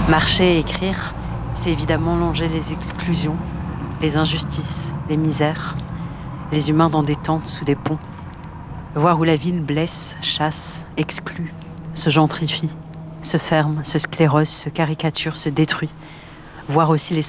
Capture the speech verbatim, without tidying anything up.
Marcher et écrire, c'est évidemment longer les exclusions, les injustices, les misères, les humains dans des tentes sous des ponts. Voir où la ville blesse, chasse, exclut, se gentrifie, se ferme, se sclérose, se caricature, se détruit. Voir aussi les